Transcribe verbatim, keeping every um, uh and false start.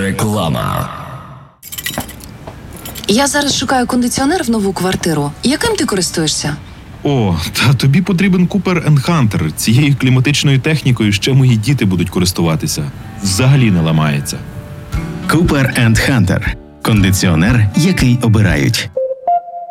Реклама. Я зараз шукаю кондиціонер в нову квартиру. Яким ти користуєшся? О, та тобі потрібен Cooper енд Hunter. Цією кліматичною технікою ще мої діти будуть користуватися. Взагалі не ламається. Cooper енд Hunter. Кондиціонер, який обирають.